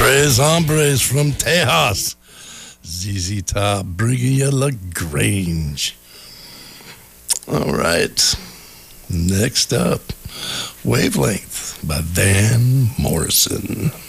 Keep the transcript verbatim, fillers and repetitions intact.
Tres Hombres from Tejas. Z Z Top bringing you LaGrange. All right. Next up, Wavelength by Van Morrison.